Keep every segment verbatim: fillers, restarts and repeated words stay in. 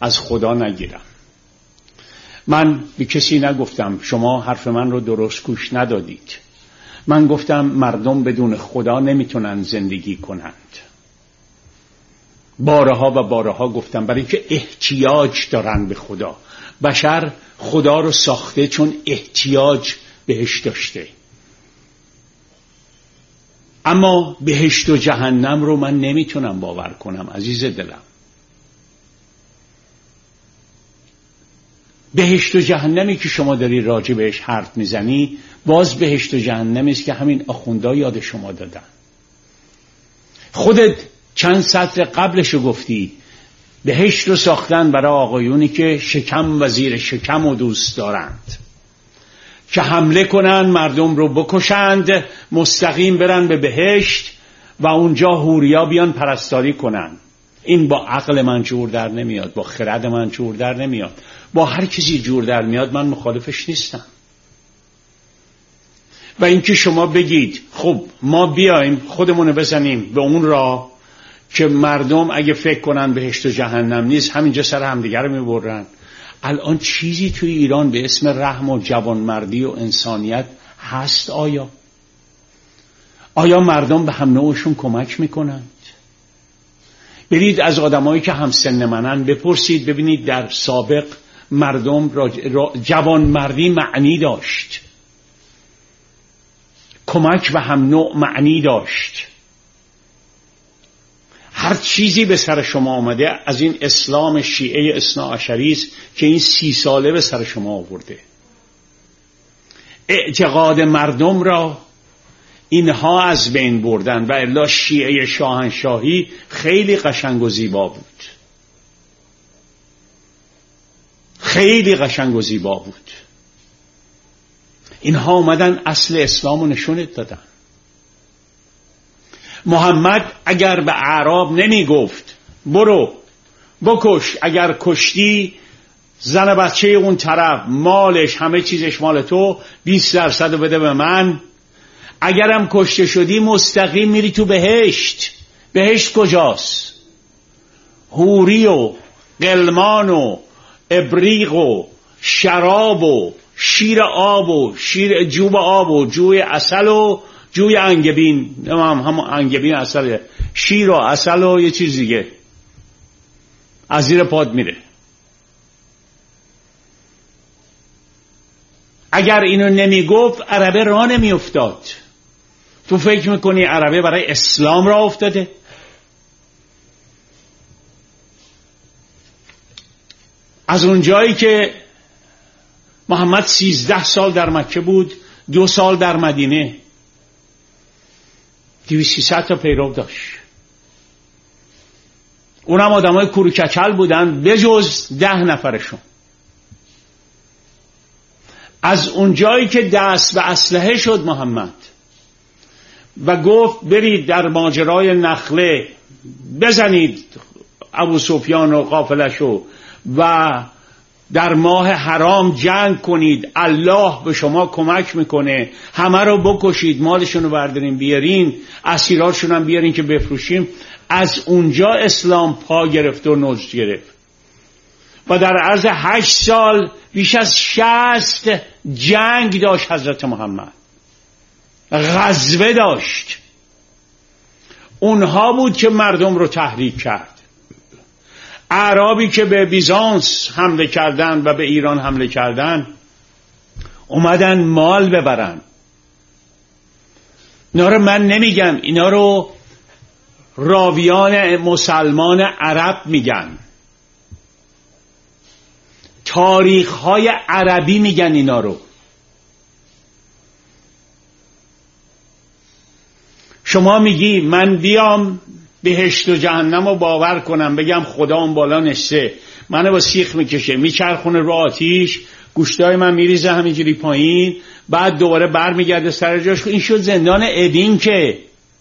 از خدا نگیرم. من به کسی نگفتم شما حرف من رو درست گوش ندادید. من گفتم مردم بدون خدا نمیتونن زندگی کنند. بارها و بارها گفتم برای که احتیاج دارن به خدا. بشر خدا رو ساخته چون احتیاج بهش داشته. اما بهشت و جهنم رو من نمیتونم باور کنم عزیز دلم. بهشت و جهنمی که شما داری راجع بهش حرف میزنی باز بهشت و جهنمی است که همین آخوندا یاد شما دادن. خودت چند سطر قبلشو گفتی بهشت رو ساختن برای آقایونی که شکم و زیر شکم و دوست دارند، که حمله کنن مردم رو بکشند، مستقیم برن به بهشت و اونجا حوریا بیان پرستاری کنن. این با عقل من جور در نمیاد، با خرد من جور در نمیاد، با هر کسی جور در میاد. من مخالفش نیستم. و اینکه شما بگید خب ما بیایم خودمون بزنیم به اون راه که مردم اگه فکر کنن بهشت و جهنم نیست همینجا سر همدیگه رو میبرن. الان چیزی توی ایران به اسم رحم و جوانمردی و انسانیت هست؟ آیا آیا مردم به هم نوعشون کمک میکنند؟ برید از آدمایی که هم سن منن بپرسید ببینید در سابق مردم را جوانمردی معنی داشت، کمک به هم نوع معنی داشت. هر چیزی به سر شما آمده از این اسلام شیعه اثناعشری است که این سی ساله به سر شما آورده. اعتقاد مردم را اینها از بین بردن و الا شیعه شاهنشاهی خیلی قشنگ و زیبا بود، خیلی قشنگ و زیبا بود. اینها اومدن اصل اسلام رو نشونت دادن. محمد اگر به اعراب نمی گفت برو بکش، اگر کشتی زن بچه اون طرف مالش همه چیزش مال تو، بیست درصد بده به من، اگرم کشته شدی مستقیم میری تو بهشت. بهشت کجاست؟ حوری و قلمان و ابریق و شراب و شیر آب و شیر جوب آب و جوی عسل و جوی انگبین، هم همون انگبین عسل، شیر و عسل و یه چیز دیگه از زیر پاد میره. اگر اینو نمی گفت عربه راه نمی افتاد. تو فکر میکنی عربه برای اسلام راه افتاده؟ از اون جایی که محمد سیزده سال در مکه بود، دو سال در مدینه، دویست سیصد تا پیرو داشت. اونم آدمای کوروکچل بودن بجز ده نفرشون. از اون جایی که دست به اسلحه شد محمد و گفت برید در ماجرای نخله بزنید ابو سفیان و قافلشو و در ماه حرام جنگ کنید، الله به شما کمک میکنه، همه رو بکشید، مالشون رو بردارین بیارین، اسیراشون هم بیارین که بفروشیم. از اونجا اسلام پا گرفت و نوج گرفت و در عرض هشت سال بیش از شصت جنگ داشت حضرت محمد، غزوه داشت. اونها بود که مردم رو تحریک کرد. اعرابی که به بیزانس حمله کردن و به ایران حمله کردن اومدن مال ببرن. اینا رو من نمیگم، اینا رو راویان مسلمان عرب میگن، تاریخ‌های عربی میگن اینا رو. شما میگی من بیام بهشت و جهنم رو باور کنم، بگم خدا اون بالا نشسته منو با سیخ میکشه میچرخونه رو آتیش، گوشتای من میریزه همینجوری پایین، بعد دوباره بر میگرده سر جاش. این شد زندان ادین که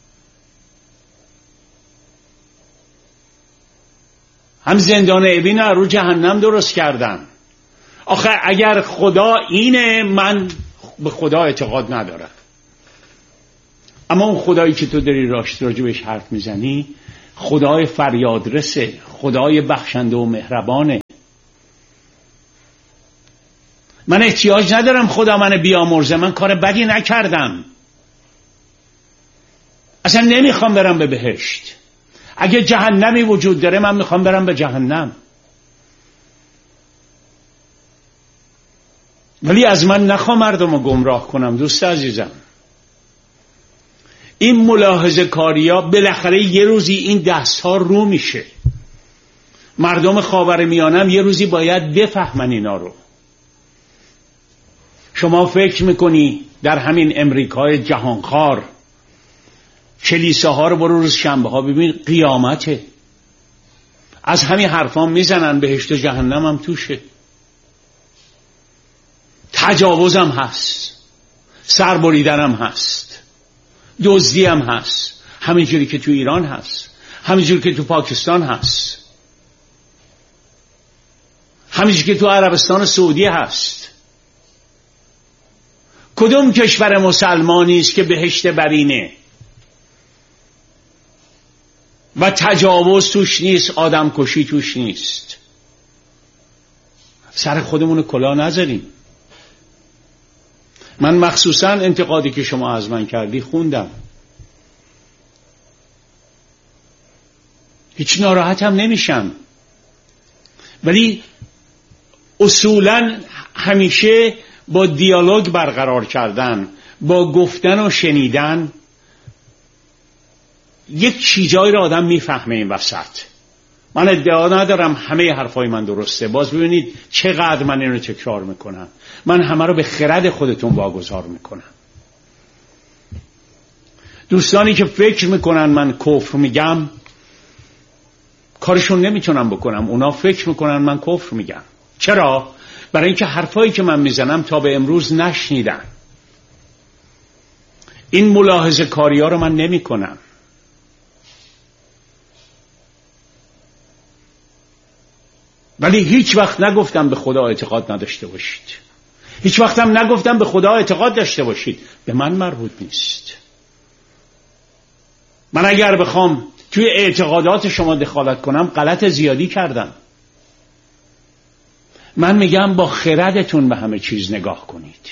هم زندان ابین رو جهنم درست کردن. آخه اگر خدا اینه من به خدا اعتقاد ندارم. اما اون خدایی که تو داری راجبش حرف میزنی خدای فریادرسه، خدای بخشنده و مهربانه. من احتیاج ندارم خدا من بیامرزه، من کار بدی نکردم، اصلا نمیخوام برم به بهشت. اگه جهنمی وجود داره من میخوام برم به جهنم. ولی از من نخوا مردم رو گمراه کنم. دوست عزیزم، این ملاحظه کاریا بالاخره یه روزی این دست ها رو میشه. مردم خاورمیانه یه روزی باید بفهمن اینا رو. شما فکر میکنی در همین امریکای جهانخوار کلیساها رو برو روز شنبه ها ببین، قیامته. از همین حرفان میزنن بهشت و جهنم هم توشه. تجاوزم هست، سربریدنم هست، دزدی هم هست، همینجوری که تو ایران هست، همینجوری که تو پاکستان هست، همینجوری که تو عربستان سعودی هست. کدوم کشور مسلمانی است که بهشت برینه و تجاوز توش نیست، آدم کشی توش نیست؟ سر خودمون کلاه نذاریم. من مخصوصا انتقادی که شما از من کردی خوندم، هیچ ناراحتم نمیشم، ولی اصولا همیشه با دیالوگ برقرار کردن، با گفتن و شنیدن یک چیزایی رو آدم میفهمه. این وسط من ادعا ندارم همه حرفای من درسته. باز ببینید چقدر من اینو تکرار میکنم. من همه رو به خرد خودتون واگذار میکنم. دوستانی که فکر میکنن من کفر میگم کارشون نمیتونم بکنم. اونا فکر میکنن من کفر میگم. چرا؟ برای اینکه حرفایی که من میزنم تا به امروز نشنیدن. این ملاحظه کاری ها رو من نمی کنم. ولی هیچ وقت نگفتم به خدا اعتقاد نداشته باشید. هیچ وقت هم نگفتم به خدا اعتقاد داشته باشید. به من مربوط نیست. من اگر بخوام توی اعتقادات شما دخالت کنم غلط زیادی کردم. من میگم با خردتون به همه چیز نگاه کنید.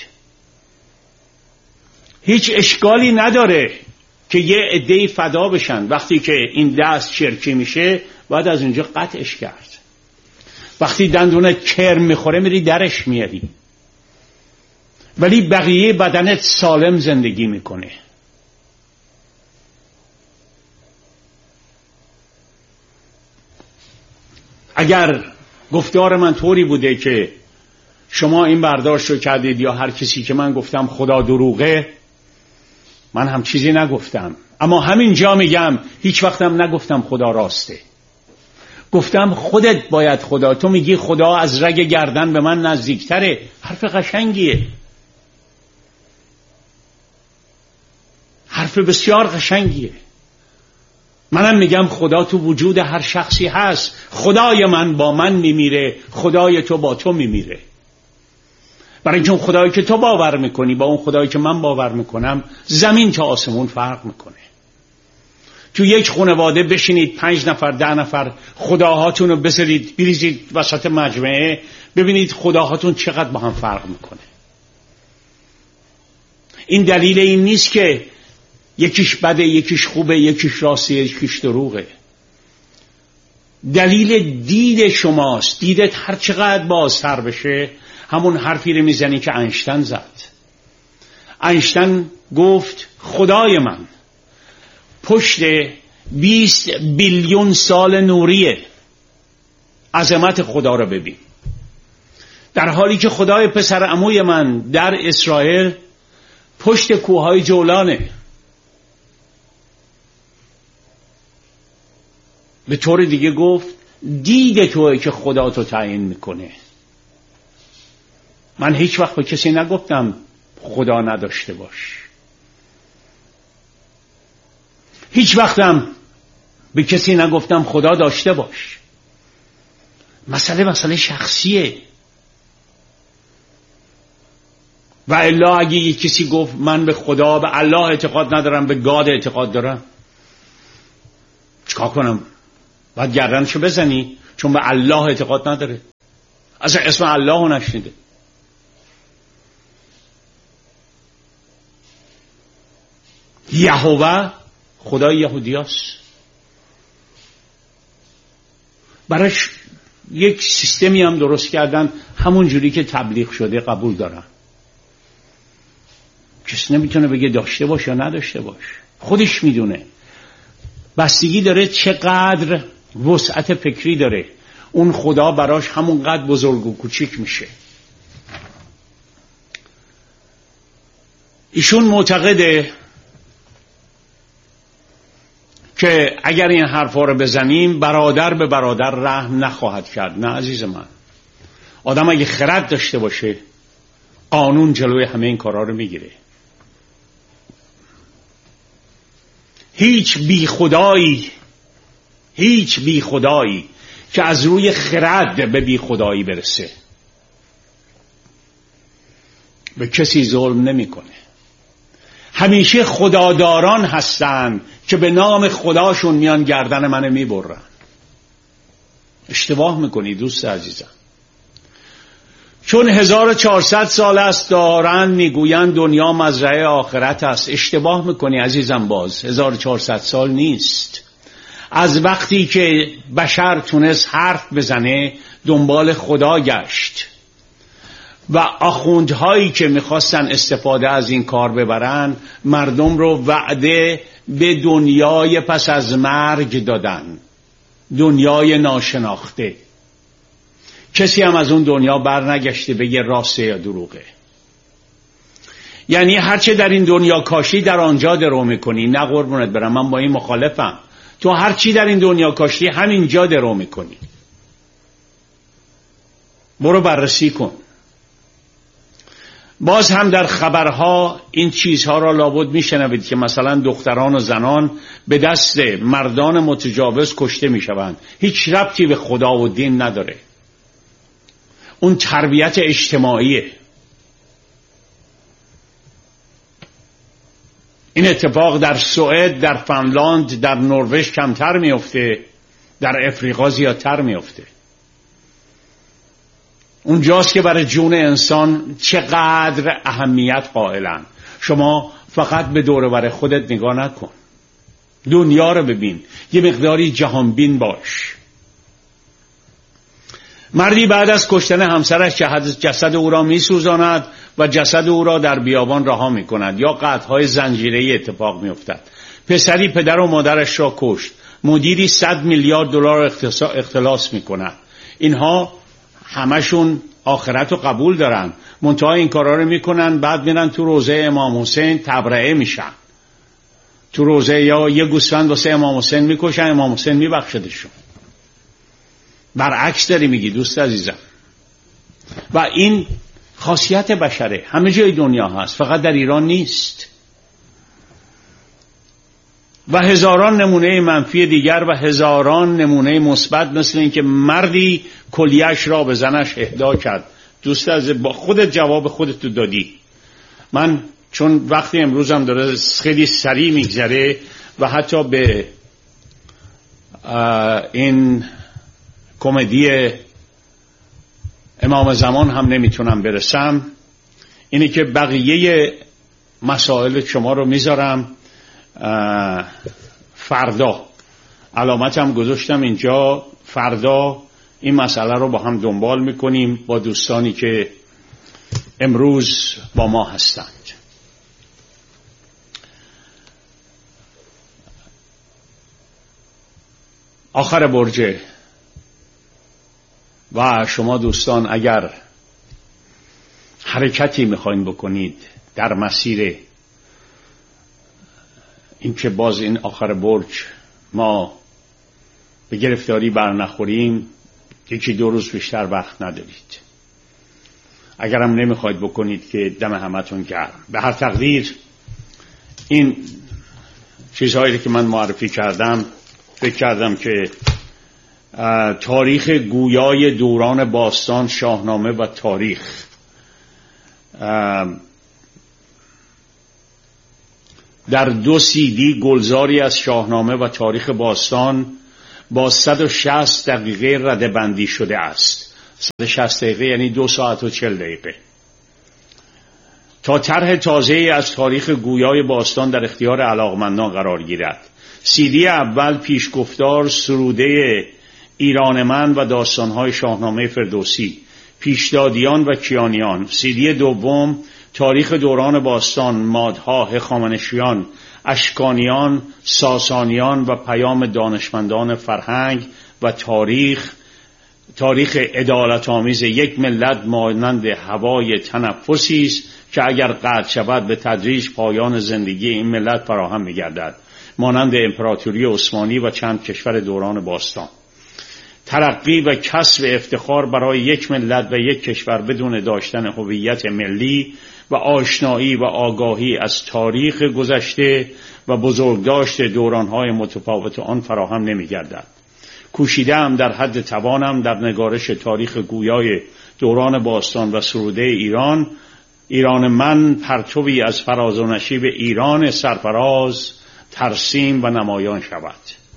هیچ اشکالی نداره که یه عده‌ای فدا بشن. وقتی که این دست شرکی میشه باید از اونجا قطعش کرد. وقتی دندونت کرم میخوره میری درش میاری، ولی بقیه بدنت سالم زندگی میکنه. اگر گفتار من طوری بوده که شما این برداشت رو کردید یا هر کسی که من گفتم خدا دروغه، من هم چیزی نگفتم. اما همین جا میگم هیچ وقتم نگفتم خدا راسته. گفتم خودت باید خدا. تو میگی خدا از رگ گردن به من نزدیکتره. حرف قشنگیه، حرف بسیار قشنگیه. منم میگم خدا تو وجود هر شخصی هست. خدای من با من میمیره، خدای تو با تو میمیره. برای اینکه خدایی که تو باور میکنی با اون خدایی که من باور میکنم زمین تا آسمون فرق میکنه. تو یک خانواده بشینید پنج نفر ده نفر خداهاتون رو بذارید بریزید وسط مجمعه، ببینید خداهاتون چقدر با هم فرق میکنه. این دلیل این نیست که یکیش بده، یکیش خوبه، یکیش راسته، یکیش دروغه. دلیل دید شماست. دیدت هر چقدر بازتر بشه همون حرفی رو میزنی که اینشتین زد. اینشتین گفت خدای من پشت بیست بیلیون سال نوریه. عظمت خدا رو ببین. در حالی که خدای پسر عموی من در اسرائیل پشت کوههای جولانه. به طور دیگه گفت دید توئه که خدا تو تعیین میکنه. من هیچ وقت به کسی نگفتم خدا نداشته باش. هیچ وقتم به کسی نگفتم خدا داشته باش. مسئله مسئله شخصیه. و الا اگه یک کسی گفت من به خدا به الله اعتقاد ندارم به گاد اعتقاد دارم، چیکار کنم؟ باید گردنشو بزنی، چون به الله اعتقاد نداره، اصلا اسم الله رو نشنیده. یهوه خدای یهودیاست. براش یک سیستمی هم درست کردن، همون جوری که تبلیغ شده قبول دارن. کسی نمیتونه بگه داشته باش یا نداشته باش، خودش میدونه. بستگی داره چقدر وسعت فکری داره، اون خدا براش همونقدر بزرگ و کوچیک میشه. ایشون معتقده که اگر این حرفا رو بزنیم برادر به برادر رحم نخواهد کرد. نه عزیز من، آدم اگه خرد داشته باشه قانون جلوی همه این کارا رو میگیره. هیچ بی خدایی هیچ بی خدایی که از روی خرد به بی خدایی برسه به کسی ظلم نمیکنه. همیشه خداداران هستن که به نام خداشون میان گردن منو میبرن. اشتباه میکنی دوست عزیزم. چون هزار و چهارصد سال است دارن میگوین دنیا مزرعه آخرت است. اشتباه میکنی عزیزم، باز هزار و چهارصد سال نیست. از وقتی که بشر تونست حرف بزنه دنبال خدا گشت و آخوندهایی که میخواستن استفاده از این کار ببرن مردم رو وعده به دنیای پس از مرگ دادن، دنیای ناشناخته. کسی هم از اون دنیا بر نگشته بگه راسته یا دروغه. یعنی هرچه در این دنیا کاشی در آنجا درو میکنی. نه قربونت برم، من با این مخالفم. تو هرچی در این دنیا کاشی همینجا درو میکنی. برو بررسی کن. باز هم در خبرها این چیزها را لابد میشنوید که مثلا دختران و زنان به دست مردان متجاوز کشته میشوند. هیچ ربطی به خدا و دین نداره. اون تربیت اجتماعیه. این اتفاق در سوئد، در فنلاند، در نروژ کمتر میفته، در افریقا زیادتر میفته. اونجاست که برای جون انسان چقدر اهمیت قائلن. شما فقط به دور و بر خودت نگاه نکن، دنیا رو ببین، یه مقداری جهانبین باش. مردی بعد از کشتن همسرش جسد او را می سوزاند و جسد او را در بیابان رها می کند یا قطعهای زنجیره‌ای اتفاق می افتد. پسری پدر و مادرش را کشت. مدیری صد میلیارد دلار اختلاس می کند. اینها همشون آخرت رو قبول دارن، منتها این کارا رو میکنن بعد میرن تو روزه امام حسین تبرئه میشن. تو روزه یا یه گوسفند واسه امام حسین میکشن، امام حسین میبخشدشون. برعکس داری میگی دوست عزیزم. و این خاصیت بشره، همه جای دنیا هست، فقط در ایران نیست. و هزاران نمونه منفی دیگر و هزاران نمونه مثبت، مثل این که مردی کلیه‌اش را به زنش اهدا کرد. دوست عزیز، با خودت جواب خودت دادی. من چون وقتی امروزم داره خیلی سریع میگذره و حتی به این کمدی امام زمان هم نمیتونم برسم، اینه که بقیه مسائل شما رو میذارم فردا. علامتم گذاشتم اینجا، فردا این مسئله رو با هم دنبال میکنیم با دوستانی که امروز با ما هستند. آخر برجه و شما دوستان اگر حرکتی میخواین بکنید در مسیر این که باز این آخر برج ما به گرفتاری بر نخوریم، یکی دو روز بیشتر وقت ندارید. اگرم نمیخواید بکنید که دم همتون گرم. به هر تقدیر این چیزهایی که من معرفی کردم فکر کردم که تاریخ گویای دوران باستان، شاهنامه و تاریخ در دو سیدی گلزاری از شاهنامه و تاریخ باستان با صد و شصت دقیقه رده بندی شده است. صد و شصت دقیقه یعنی دو ساعت و چل دقیقه. تا طرح تازه‌ای از تاریخ گویای باستان در اختیار علاقمندان قرار گیرد. سیدی اول پیشگفتار سروده ایران من و داستان‌های شاهنامه فردوسی، پیشدادیان و کیانیان. سیدی دوم تاریخ دوران باستان، مادها، هخامنشیان، اشکانیان، ساسانیان و پیام دانشمندان فرهنگ و تاریخ، تاریخ عدالت‌آمیز یک ملت مانند هوای تنفسی است که اگر قطع شود به تدریج پایان زندگی این ملت فراهم می‌گردد، مانند امپراتوری عثمانی و چند کشور دوران باستان. ترقی و کسب افتخار برای یک ملت و یک کشور بدون داشتن هویت ملی و آشنایی و آگاهی از تاریخ گذشته و بزرگداشت دوران‌های متفاوت آن فراهم نمی‌گردد. کوشیده‌ام در حد توانم در نگارش تاریخ گویای دوران باستان و سروده ایران، ایران من، پرتوی از فراز و نشیب ایران سرفراز ترسیم و نمایان شود.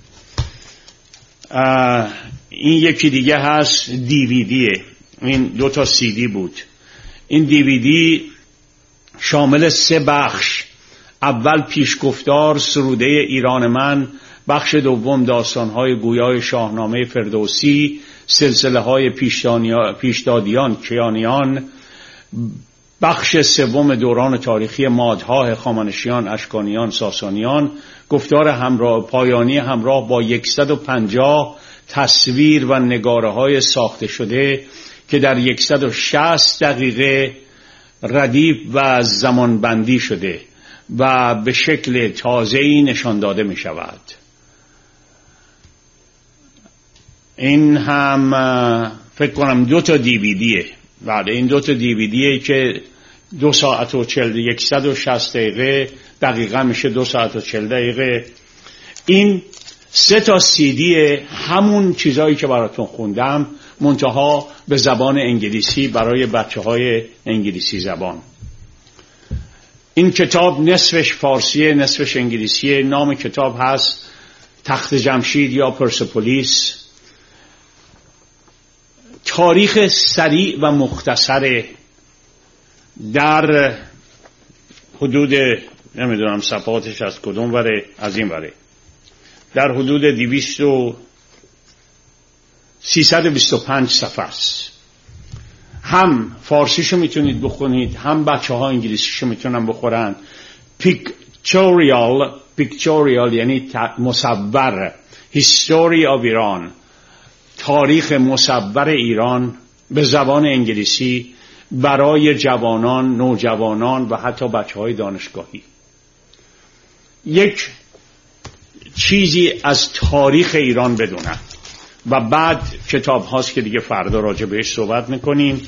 این یکی دیگه هست، دیویدیه. این دو تا سیدی بود. این دیویدی شامل سه بخش: اول پیشگفتار سروده ایران من، بخش دوم داستان‌های گویای شاهنامه فردوسی، سلسله‌های پیشدادیان، کیانیان، بخش سوم دوران تاریخی مادها، هخامنشیان، اشکانیان، ساسانیان. گفتار همراه پایانی همراه با صد و پنجاه تصویر و نگاره‌های ساخته شده که در صد و شصت دقیقه ردیف و زمانبندی شده و به شکل تازه‌ای نشان داده می شود. این هم فکر کنم دو تا دیویدیه. بعد این دو تا دیویدیه که دو ساعت و چل صد و شصت دقیقه دقیقا میشه دو ساعت و چل دقیقه. این سه تا سیدی همون چیزایی که براتون خوندم، منتها به زبان انگلیسی برای بچه های انگلیسی زبان. این کتاب نصفش فارسیه نصفش انگلیسیه. نام کتاب هست تخت جمشید یا پرسپولیس. تاریخ سریع و مختصر در حدود، نمیدونم صفحاتش از کدوم وره، از این وره، در حدود دویست و سیصد و بیست و پنج صفحه است. هم فارسیشو میتونید بخونید، هم بچه ها انگلیسیشو میتونن بخورن. پیکتوریال، پیکتوریال یعنی مصور، هیستوری آف ایران، تاریخ مصور ایران به زبان انگلیسی برای جوانان، نوجوانان و حتی بچه های دانشگاهی. یک چیزی از تاریخ ایران بدونن و بعد کتاب هاست که دیگه فردا راجع بهش صحبت میکنیم.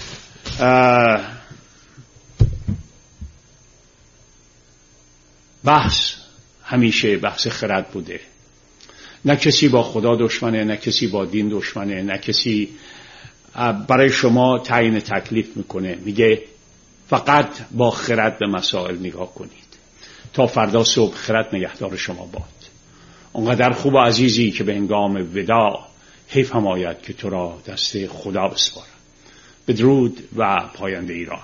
بحث همیشه بحث خرد بوده. نه کسی با خدا دشمنه، نه کسی با دین دشمنه، نه کسی برای شما تعیین تکلیف میکنه. میگه فقط با خرد به مسائل نگاه کنید. تا فردا صبح خرد نگهدار شما باد. اونقدر خوب و عزیزی که به هنگام وداع حیف هم آید که تو را دست خدا بسپارم. بدرود و پاینده ایران.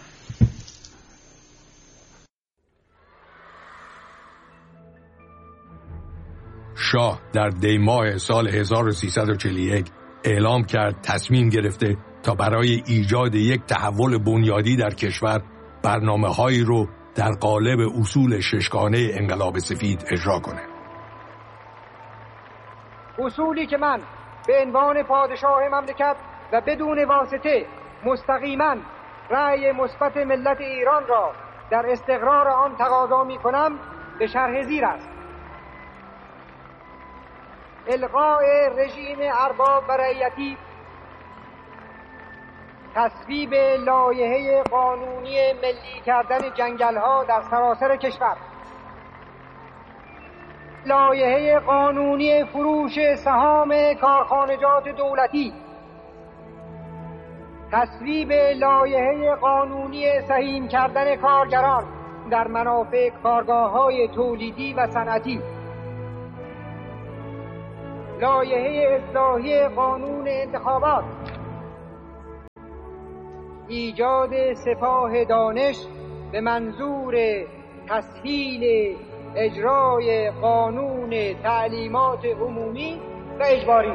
شاه در دی ماه سال هزار و سیصد و چهل و یک اعلام کرد تصمیم گرفته تا برای ایجاد یک تحول بنیادی در کشور برنامه‌هایی رو در قالب اصول ششگانه انقلاب سفید اجرا کنه. اصولی که من به عنوان پادشاه مملکت و بدون واسطه مستقیما رأی مثبت ملت ایران را در استقرار آن تقاضا می‌کنم به شرح زیر است: الغاء رژیم ارباب و رعیتی، تصویب لایحه قانونی ملی کردن جنگل‌ها در سراسر کشور، لایحه قانونی فروش سهام کارخانجات دولتی، تصویب لایحه قانونی سهیم کردن کارگران در منافع کارگاه‌های تولیدی و صنعتی، لایحه اصلاحی قانون انتخابات، ایجاد سپاه دانش به منظور تسهیل اجرای قانون تعلیمات عمومی و اجباری.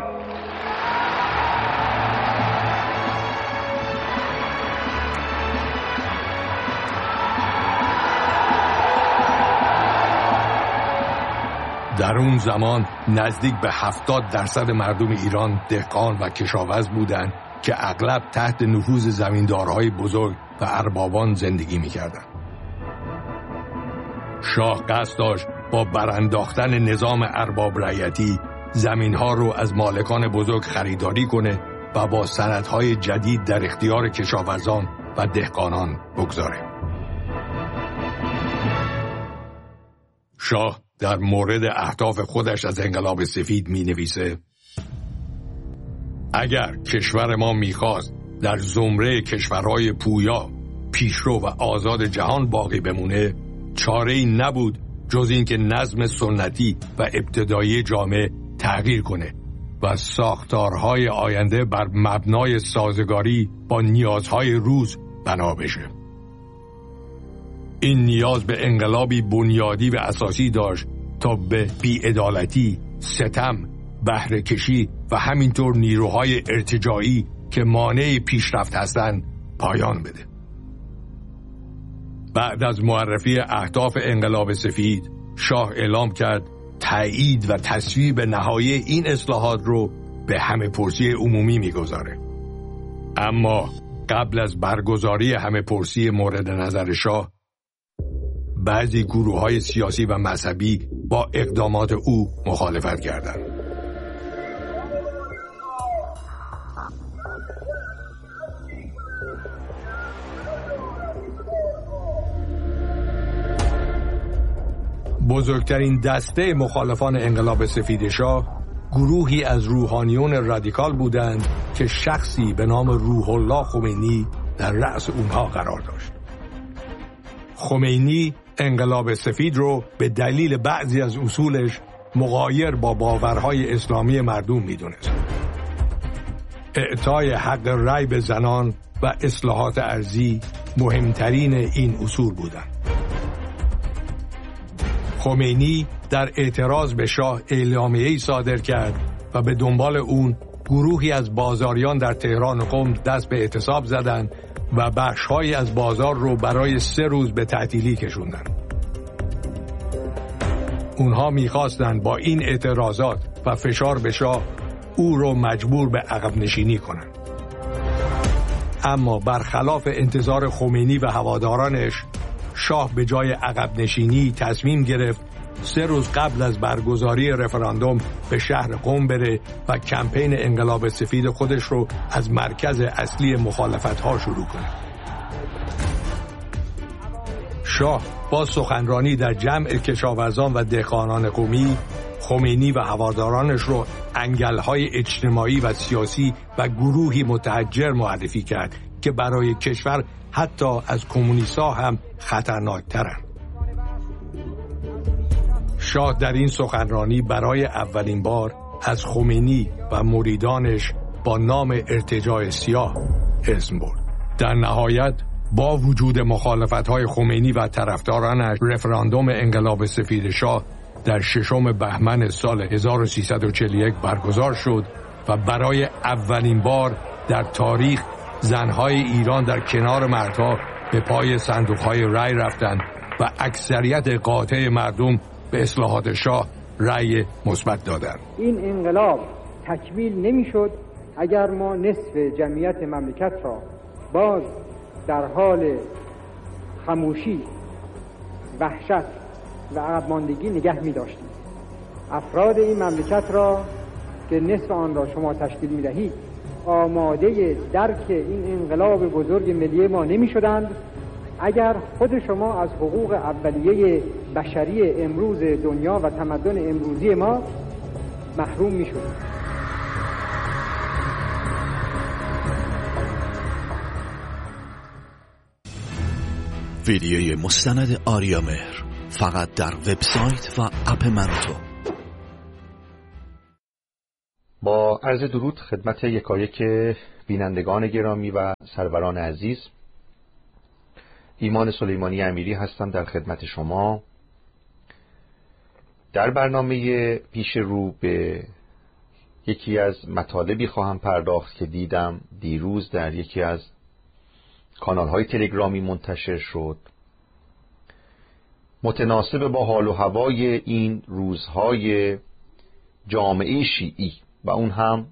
در اون زمان نزدیک به هفتاد درصد مردم ایران دهقان و کشاورز بودند که اغلب تحت نفوذ زمیندارهای بزرگ و اربابان زندگی می‌کردند. شاه قصد داشت با برانداختن نظام ارباب رعیتی زمین‌ها رو از مالکان بزرگ خریداری کنه و با سندهای جدید در اختیار کشاورزان و دهقانان بگذاره. شاه در مورد اهداف خودش از انقلاب سفید می نویسه: اگر کشور ما میخواست در زمره کشورهای پویا، پیشرو و آزاد جهان باقی بمونه، چاره‌ای نبود جز این که نظم سنتی و ابتدایی جامعه تغییر کنه و ساختارهای آینده بر مبنای سازگاری با نیازهای روز بنا بشه. این نیاز به انقلابی بنیادی و اساسی داشت تا به بی‌عدالتی، ستم، بهره کشی و همینطور نیروهای ارتجاعی که مانع پیشرفت هستند پایان بده. بعد از معرفی اهداف انقلاب سفید، شاه اعلام کرد تایید و تصویب نهایی این اصلاحات رو به همه پرسی عمومی میگذاره. اما قبل از برگزاری همه پرسی مورد نظر شاه، بعضی گروه‌های سیاسی و مذهبی با اقدامات او مخالفت کردند. بزرگترین دسته مخالفان انقلاب سفید شاه گروهی از روحانیون رادیکال بودند که شخصی به نام روح الله خمینی در رأس اونها قرار داشت. خمینی انقلاب سفید رو به دلیل بعضی از اصولش مغایر با باورهای اسلامی مردم میدونست. اعطای حق رأی به زنان و اصلاحات ارضی مهمترین این اصول بودند. خمینی در اعتراض به شاه اعلامیه‌ای صادر کرد و به دنبال اون گروهی از بازاریان در تهران و قم دست به اعتصاب زدند و بخش‌هایی از بازار رو برای سه روز به تعطیلی کشوندن. اونها می‌خواستند با این اعتراضات و فشار به شاه او رو مجبور به عقب نشینی کنند. اما برخلاف انتظار خمینی و هوادارانش، شاه به جای عقب نشینی تصمیم گرفت سه روز قبل از برگزاری رفراندوم به شهر قم بره و کمپین انقلاب سفید خودش رو از مرکز اصلی مخالفت‌ها شروع کنه. شاه با سخنرانی در جمع کشاورزان و دهقانان قمی، خمینی و هوادارانش رو انگل‌های اجتماعی و سیاسی و گروهی متحجر معرفی کرد که برای کشور حتی از کمونیست‌ها هم خطرناک‌ترند. شاه در این سخنرانی برای اولین بار از خمینی و مریدانش با نام ارتجاع سیاه اسم برد. در نهایت با وجود مخالفت‌های خمینی و طرفدارانش، رفراندوم انقلاب سفید شاه در ششم بهمن سال هزار و سیصد و چهل و یک برگزار شد و برای اولین بار در تاریخ زنهای ایران در کنار مردها به پای صندوق‌های رأی رفتند و اکثریت قاطع مردم به اصلاحات شاه رأی مثبت دادند. این انقلاب تکمیل نمی‌شد اگر ما نصف جمعیت مملکت را باز در حال خاموشی، وحشت و عقب ماندگی نگه می‌داشتیم. افراد این مملکت را که نصف آن را شما تشکیل می‌دهید آماده درک این انقلاب بزرگ ملی ما نمی‌شدند اگر خود شما از حقوق اولیه بشری امروز دنیا و تمدن امروزی ما محروم می‌شدید. ویدیوی مستند آریامهر فقط در وبسایت و اپ منوتو. با عرض درود خدمت یکایک بینندگان گرامی و سروران عزیز، ایمان سلیمانی امیری هستم در خدمت شما. در برنامه پیش رو به یکی از مطالبی خواهم پرداخت که دیدم دیروز در یکی از کانال‌های تلگرامی منتشر شد، متناسب با حال و هوای این روزهای جامعه شیعی و اون هم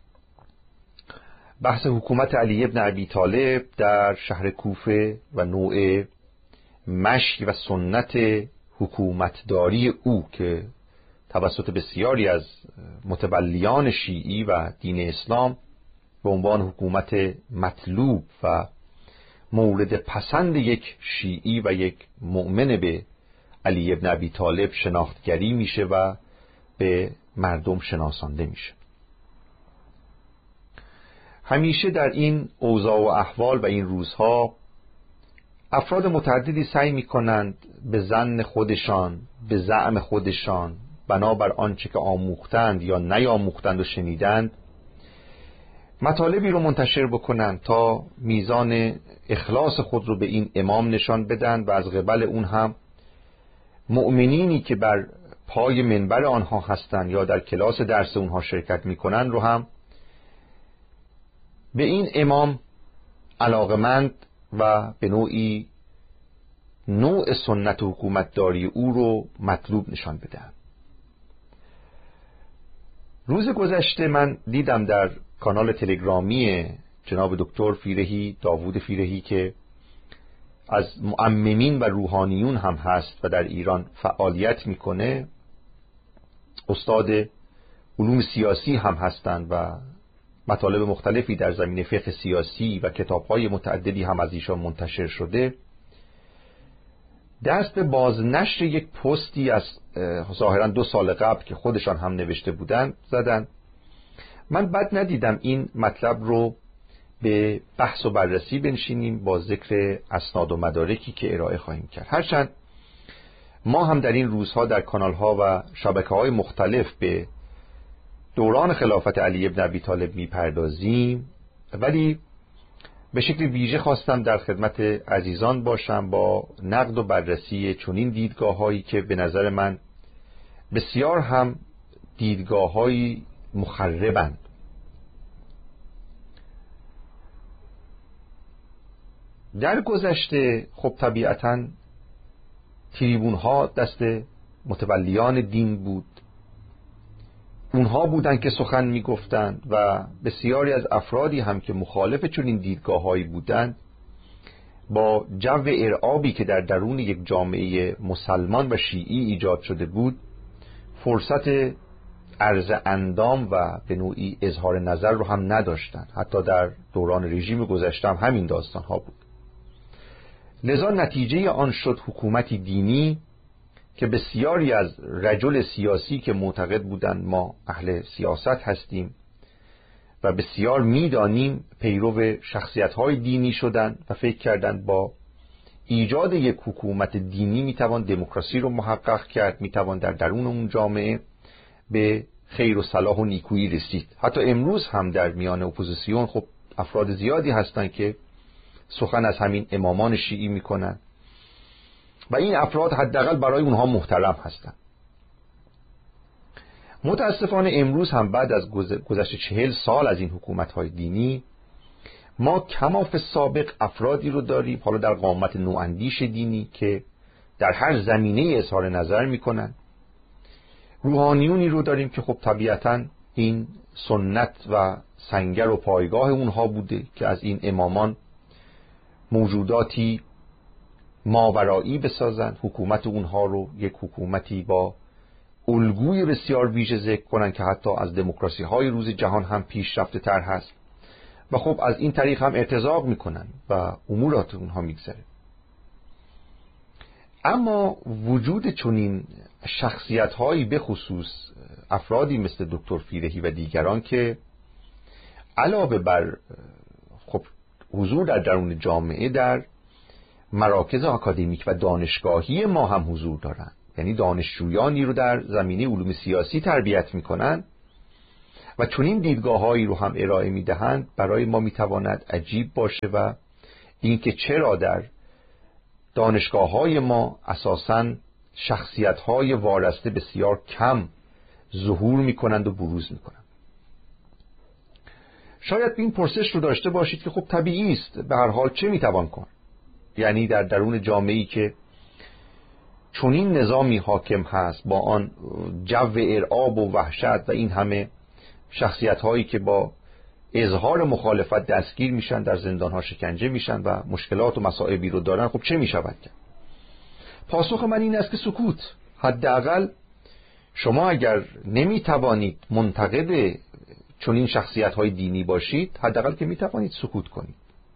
بحث حکومت علی ابن ابی طالب در شهر کوفه و نوع مشی و سنت حکومتداری او که توسط بسیاری از متولیان شیعی و دین اسلام به عنوان حکومت مطلوب و مورد پسند یک شیعی و یک مؤمن به علی ابن ابی طالب شناختگری میشه و به مردم شناسانده میشه. همیشه در این اوضاع و احوال و این روزها افراد متعددی سعی میکنند به ظن خودشان، به زعم خودشان، بنابر آنچه که آموختند یا نیاموختند و شنیدند، مطالبی رو منتشر بکنند تا میزان اخلاص خود رو به این امام نشان بدن و از قبل اون هم مؤمنینی که بر پای منبر آنها هستند یا در کلاس درس اونها شرکت میکنن رو هم به این امام علاقمند و به نوعی نوع سنت حکومتداری او رو مطلوب نشان بدن. روز گذشته من دیدم در کانال تلگرامی جناب دکتر فیرهی، داوود فیرهی، که از مؤمنین و روحانیون هم هست و در ایران فعالیت میکنه، استاد علوم سیاسی هم هستند و مطالب مختلفی در زمینه فقه سیاسی و کتاب‌های متعددی هم از ایشان منتشر شده، دست به بازنشر یک پستی از ظاهراً دو سال قبل که خودشان هم نوشته بودند زدن. من بد ندیدم این مطلب رو به بحث و بررسی بنشینیم با ذکر اسناد و مدارکی که ارائه خواهیم کرد. هرچند ما هم در این روزها در کانال‌ها و شبکه‌های مختلف به دوران خلافت علی ابن ابی طالب میپردازیم، ولی به شکل ویژه خواستم در خدمت عزیزان باشم با نقد و بررسی چنین دیدگاه‌هایی که به نظر من بسیار هم دیدگاه‌های مخربند. در گذشته خب طبیعتاً تریبون‌ها دست متولیان دین بود، اونها بودن که سخن میگفتند و بسیاری از افرادی هم که مخالف چنین دیدگاه‌هایی بودند با جو ارعابی که در درون یک جامعه مسلمان و شیعی ایجاد شده بود فرصت عرض اندام و به نوعی اظهار نظر رو هم نداشتند. حتی در دوران رژیم گذشته هم همین داستان ها بود. لذا نتیجه آن شد حکومتی دینی که بسیاری از رجل سیاسی که معتقد بودند ما اهل سیاست هستیم و بسیار میدانیم پیرو شخصیت‌های دینی شدند و فکر کردند با ایجاد یک حکومت دینی میتوان دموکراسی رو محقق کرد، میتوان در درون اون جامعه به خیر و صلاح و نیکویی رسید. حتی امروز هم در میان اپوزیسیون خب افراد زیادی هستند که سخن از همین امامان شیعی میکنن و این افراد حداقل برای اونها محترم هستند. متاسفانه امروز هم بعد از گذشت چهل سال از این حکومت‌های دینی ما کماف سابق افرادی رو داریم، حالا در قامت نواندیش دینی، که در هر زمینه اظهار نظر میکنن. روحانیونی رو داریم که خب طبیعتاً این سنت و سنگر و پایگاه اونها بوده که از این امامان موجوداتی ماورایی بسازن، حکومت اونها رو یک حکومتی با الگوی بسیار ویژه ذکر کنن که حتی از دموکراسی های روز جهان هم پیشرفته تر هست و خب از این طریق هم ارتزاق میکنن و امورات اونها میگذره. اما وجود چنین شخصیت هایی به خصوص افرادی مثل دکتر فیرهی و دیگران که علاوه بر خب حضور در درون جامعه در مراکز آکادمیک و دانشگاهی ما هم حضور دارن، یعنی دانشجویانی رو در زمینه علوم سیاسی تربیت میکنن و چنین دیدگاه‌هایی رو هم ارائه میدهند، برای ما میتواند عجیب باشه و اینکه چرا در دانشگاه‌های ما اساساً شخصیت‌های وارسته بسیار کم ظهور می‌کنند و بروز می‌کنند. شاید این پرسش رو داشته باشید که خب طبیعی است، به هر حال چه می‌توان کرد؟ یعنی در درون جامعه‌ای که چنین نظامی حاکم هست، با آن جو ارعاب و وحشت و این همه شخصیت‌هایی که با اظهار مخالفت دستگیر میشن، در زندان‌ها شکنجه میشن و مشکلات و مصائبی رو دارن، خب چه میشود کرد؟ پاسخ من این است که سکوت. حداقل شما اگر نمیتوانید منتقد چنین شخصیت‌های دینی باشید، حداقل که میتوانید سکوت کنید.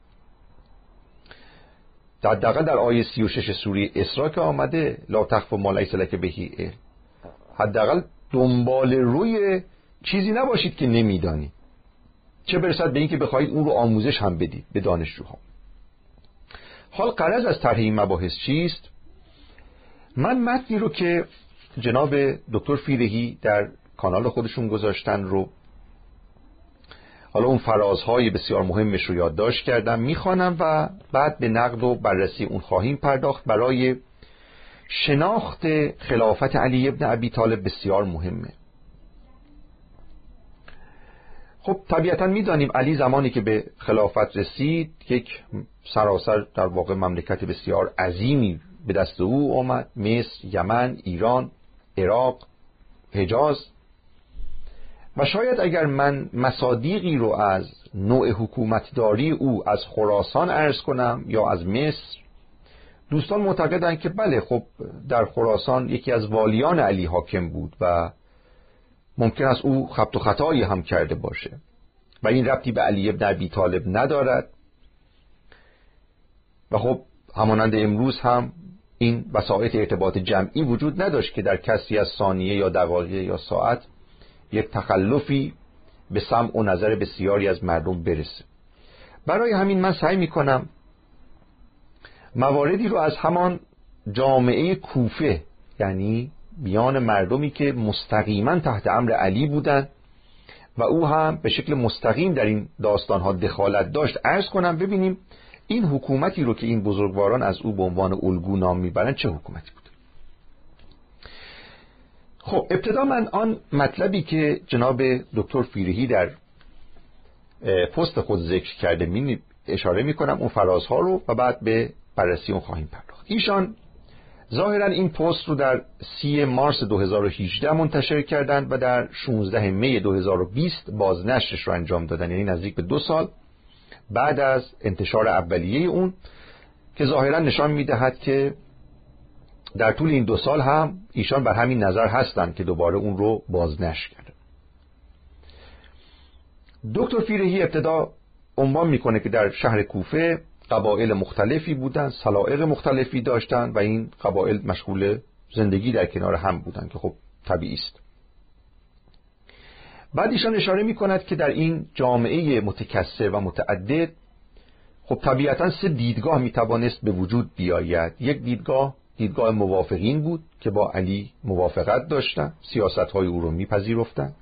حداقل در آیه سی و شش سوره اسراء که آمده لا تخف ما لیس لک به علم، حداقل دنبال روی چیزی نباشید که نمیدانید، چه برسد به این که بخواید اون رو آموزش هم بدید به دانشجوها. حال غرض از طرح این مباحث چیست؟ من متنی رو که جناب دکتر فیرهی در کانال خودشون گذاشتن رو، حالا اون فرازهای بسیار مهمش رو یادداشت کردم، میخوانم و بعد به نقد و بررسی اون خواهیم پرداخت. برای شناخت خلافت علی ابن ابی طالب بسیار مهمه. خب طبیعتا میدانیم علی زمانی که به خلافت رسید یک سراسر در واقع مملکت بسیار عظیمی به دست او آمد، مصر، یمن، ایران، عراق، حجاز. و شاید اگر من مصادیقی رو از نوع حکومتداری او از خراسان عرض کنم یا از مصر، دوستان معتقدند که بله خب در خراسان یکی از والیان علی حاکم بود و ممکن است او خبط و خطایی هم کرده باشه و این ربطی به علی ابن ابی طالب ندارد. و خب همانند امروز هم این وسایط ارتباط جمعی وجود نداشت که در کسری از ثانیه یا دقایق یا ساعت یک تخلفی به سمع و نظر بسیاری از مردم برسه. برای همین من سعی میکنم مواردی رو از همان جامعه کوفه، یعنی میان مردمی که مستقیما تحت امر علی بودند و او هم به شکل مستقیم در این داستانها دخالت داشت عرض کنم، ببینیم این حکومتی رو که این بزرگواران از او به عنوان الگو نام میبرند چه حکومتی بود. خب ابتدا من آن مطلبی که جناب دکتر فیرهی در پست خود ذکر کرده می اشاره میکنم، اون فرازها رو، و بعد به بررسی اون خواهیم پرداخت. ایشان ظاهرا این پست رو در سی مارس دو هزار و هجده منتشر کردند و در شانزده می دو هزار و بیست بازنشرش رو انجام دادن، یعنی نزدیک به دو سال بعد از انتشار اولیه اون، که ظاهرا نشان میدهد که در طول این دو سال هم ایشان بر همین نظر هستند که دوباره اون رو بازنشر کرده. دکتر فیرهی ابتدا عنوان میکنه که در شهر کوفه قبایل مختلفی بودند، سلائق مختلفی داشتند و این قبایل مشغول زندگی در کنار هم بودند که خب طبیعی است. بعد ایشان اشاره میکند که در این جامعه متکثر و متعدد خب طبیعتا سه دیدگاه میتوانست به وجود بیاید. یک دیدگاه دیدگاه موافقین بود که با علی موافقت داشتند، سیاست‌های او رو میپذیرفتند.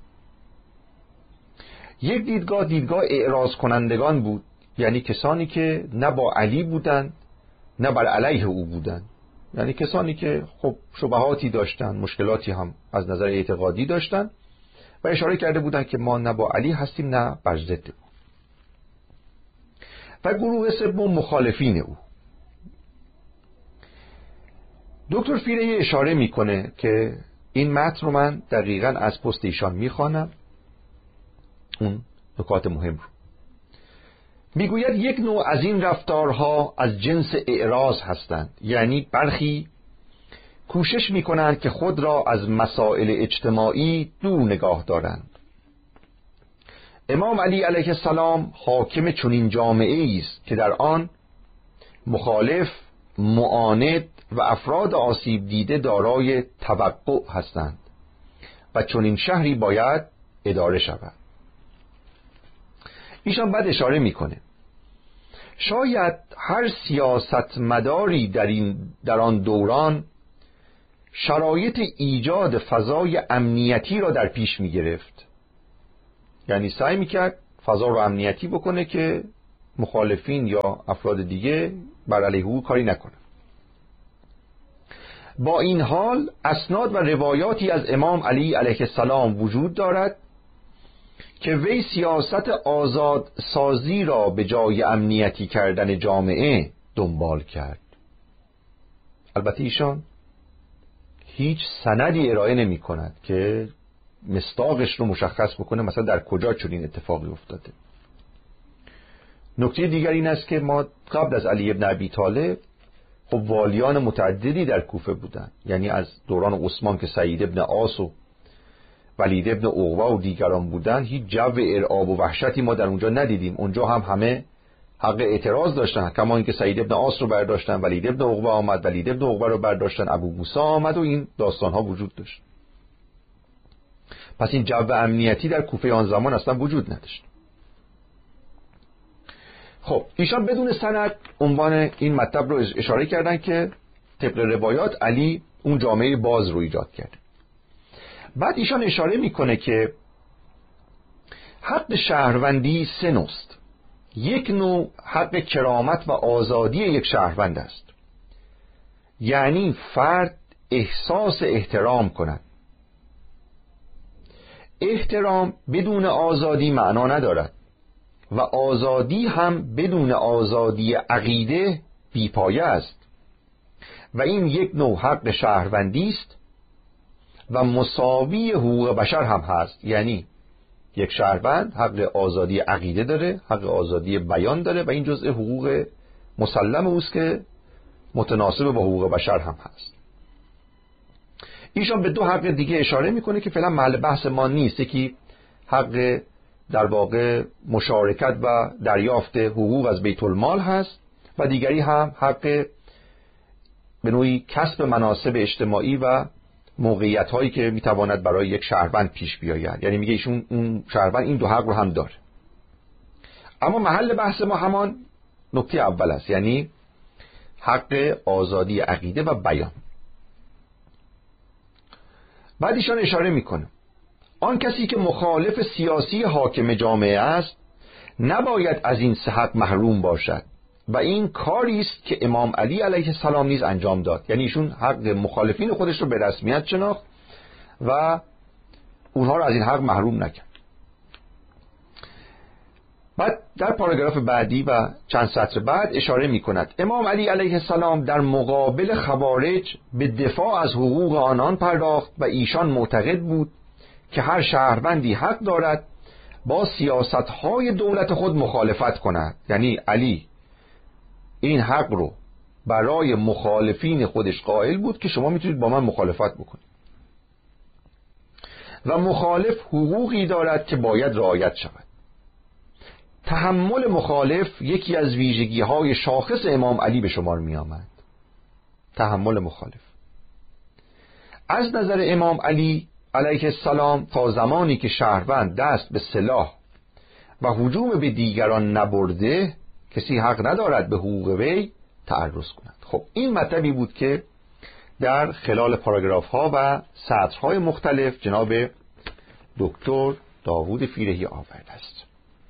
یک دیدگاه دیدگاه اعراض کنندگان بود، یعنی کسانی که نه با علی بودند نه بر علیه او بودند، یعنی کسانی که خب شبهاتی داشتند، مشکلاتی هم از نظر اعتقادی داشتند و اشاره کرده بودند که ما نه با علی هستیم نه بر ضد او. و گروه سوم مخالفین او. دکتر فیرهی اشاره میکنه که این متن رو من دقیقاً از پست ایشان میخوانم، اون نکات مهم رو. میگوید یک نوع از این رفتارها از جنس اعراض هستند، یعنی برخی کوشش میکنند که خود را از مسائل اجتماعی دور نگاه دارند. امام علی علیه السلام حاکم چنین جامعه‌ای است که در آن مخالف، معاند و افراد آسیب دیده دارای توقع هستند و چنین شهری باید اداره شود. ایشان بعد اشاره میکنه شاید هر سیاست مداری در این در آن دوران شرایط ایجاد فضای امنیتی را در پیش میگرفت، یعنی سعی میکرد فضا رو امنیتی بکنه که مخالفین یا افراد دیگه بر علیه او کاری نکنه. با این حال اسناد و روایاتی از امام علی علیه السلام وجود دارد که وی سیاست آزاد سازی را به جای امنیتی کردن جامعه دنبال کرد. البته ایشان هیچ سندی ارائه نمی کند که مصداقش رو مشخص بکنه مثلا در کجا چنین اتفاقی افتاده. نکته دیگر این است که ما قبل از علی ابن ابی طالب خب والیان متعددی در کوفه بودند، یعنی از دوران عثمان که سعید ابن عاص و ولید ابن عقبه و دیگران بودند هیچ جو ارعاب و وحشتی ما در اونجا ندیدیم. اونجا هم همه حق اعتراض داشتن، کما اینکه سعید ابن عاص رو برداشتن، ولید ابن عقبه آمد، ولید ابن عقبه رو برداشتن، ابو موسی آمد و این داستان ها وجود داشت. پس این جو امنیتی در کوفه آن زمان اصلا وجود نداشت. خب ایشان بدون سند عنوان این مطلب رو اشاره کردن که طبق روایات علی اون جامعه باز رو ایجاد کرده. بعد ایشان اشاره میکنه که حق شهروندی سه نوست. یک نوع حق کرامت و آزادی یک شهروند است، یعنی فرد احساس احترام کند. احترام بدون آزادی معنا ندارد و آزادی هم بدون آزادی عقیده بی‌پایه است و این یک نوع حق شهروندی است و مساوی حقوق بشر هم هست. یعنی یک شهروند حق آزادی عقیده داره، حق آزادی بیان داره و این جزء حقوق مسلم اوست که متناسب با حقوق بشر هم هست. ایشان به دو حق دیگه اشاره میکنه که فعلا محل بحث ما نیست. یکی حق در واقع مشارکت و دریافت حقوق از بیت المال هست و دیگری هم حق به نوعی کسب مناصب اجتماعی و موقعیت هایی که میتواند برای یک شهروند پیش بیاید. یعنی میگه ایشون اون شهروند این دو حق رو هم داره. اما محل بحث ما همان نکته اول است، یعنی حق آزادی عقیده و بیان. بعد ایشان اشاره میکنه آن کسی که مخالف سیاسی حاکم جامعه است نباید از این سه حق محروم باشد و این کاری است که امام علی علیه السلام نیز انجام داد. یعنی ایشون حق مخالفین خودش رو به رسمیت شناخت و اونها رو از این حق محروم نکرد. بعد در پاراگراف بعدی و چند سطر بعد اشاره می کند امام علی علیه السلام در مقابل خوارج به دفاع از حقوق آنان پرداخت و ایشان معتقد بود که هر شهروندی حق دارد با سیاستهای دولت خود مخالفت کند. یعنی علی این حق رو برای مخالفین خودش قائل بود که شما میتونید با من مخالفت بکنید و مخالف حقوقی دارد که باید رعایت شود. تحمل مخالف یکی از ویژگی های شاخص امام علی به شمار می آمد. تحمل مخالف از نظر امام علی علیه السلام تا زمانی که شهروند دست به سلاح و هجوم به دیگران نبرده کسی حق ندارد به حقوق وی تعرض کند. خب این مطلبی بود که در خلال پاراگراف ها و سطرهای مختلف جناب دکتر داوود فیرهی آورده است.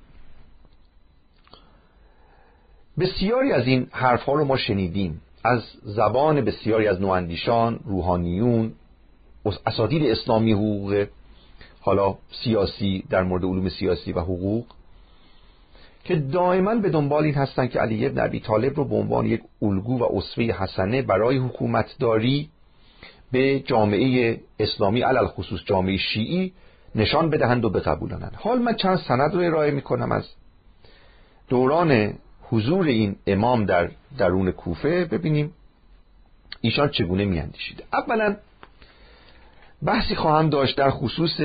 بسیاری از این حرف ها رو ما شنیدیم از زبان بسیاری از نواندیشان، روحانیون، اساتید اسلامی حقوق حالا سیاسی در مورد علوم سیاسی و حقوق که دائما به دنبال این هستن که علی ابن ابی طالب رو به عنوان یک الگو و اسوه حسنه برای حکومتداری به جامعه اسلامی علل خصوص جامعه شیعی نشان بدهند و بقبولانند. حال من چند سند رو ارائه میکنم از دوران حضور این امام در درون کوفه، ببینیم ایشان چگونه میاندیشید. اولا بحثی خواهم داشت در خصوص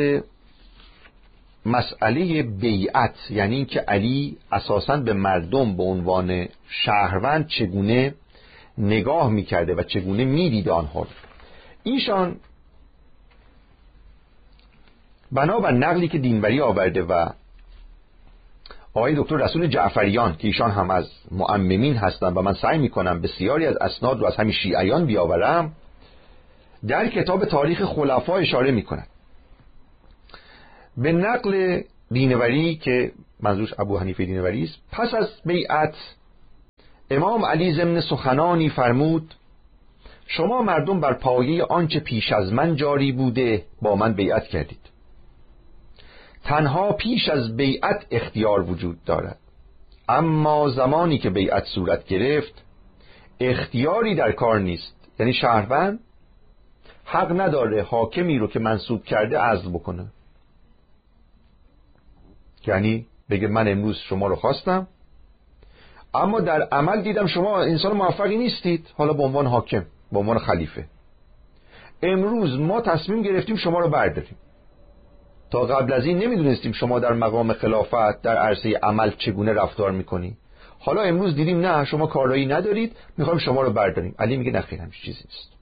مسئله بیعت، یعنی این که علی اساساً به مردم به عنوان شهروند چگونه نگاه میکرده و چگونه میدید آنها. ایشان بنابر نقلی که دینبری آورده و آقای دکتر رسول جعفریان که ایشان هم از مؤممین هستند و من سعی میکنم بسیاری از اسناد رو از همین شیعیان بیاورم، در کتاب تاریخ خلفا اشاره میکنند به نقل دینوری که منظورش ابو حنیفه دینوری است. پس از بیعت امام علی ضمن سخنانی فرمود شما مردم بر پایه آنچه پیش از من جاری بوده با من بیعت کردید. تنها پیش از بیعت اختیار وجود دارد، اما زمانی که بیعت صورت گرفت اختیاری در کار نیست. یعنی شهروند حق نداره حاکمی رو که منصوب کرده عزل بکنه. یعنی بگه من امروز شما رو خواستم، اما در عمل دیدم شما انسان موفقی نیستید، حالا به عنوان حاکم، به عنوان خلیفه امروز ما تصمیم گرفتیم شما رو برداریم. تا قبل از این نمیدونستیم شما در مقام خلافت در عرصه عمل چگونه رفتار میکنی، حالا امروز دیدیم نه شما کارایی ندارید، میخوایم شما رو برداریم. علی میگه نه خیر، همچین چیزی نیست.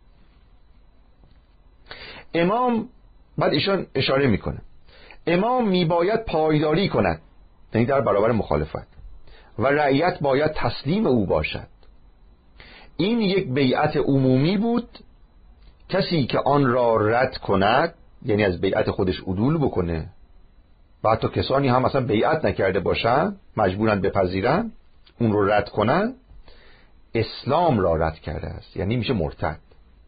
امام بعد ایشان اشاره میکنه امام میباید پایداری کند، یعنی در برابر مخالفت، و رعیت باید تسلیم او باشد. این یک بیعت عمومی بود، کسی که آن را رد کند، یعنی از بیعت خودش عدول بکنه، و حتی کسانی هم مثلا بیعت نکرده باشن مجبورن بپذیرن، اون رو رد کنن، اسلام را رد کرده است، یعنی میشه مرتد.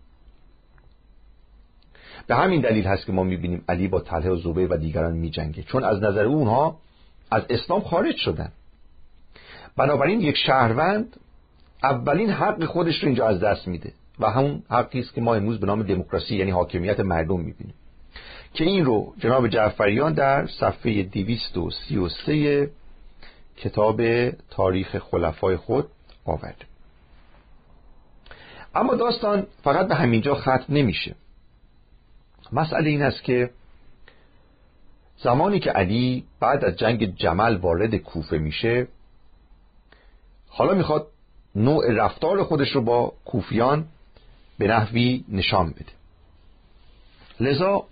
به همین دلیل هست که ما میبینیم علی با طلحه و زبیر و دیگران میجنگه، چون از نظر اونها از اسلام خارج شدن. بنابراین یک شهروند اولین حق خودش رو اینجا از دست میده و همون حقی است که ما امروز به نام دموکراسی یعنی حاکمیت مردم میبینیم، که این رو جناب جعفریان در صفحه دویست و سی و سه کتاب تاریخ خلفای خود آورده. اما داستان فقط به همینجا ختم نمیشه. مسئله این است که زمانی که علی بعد از جنگ جمل وارد کوفه میشه، حالا میخواد نوع رفتار خودش رو با کوفیان به نحوی نشان بده. لذا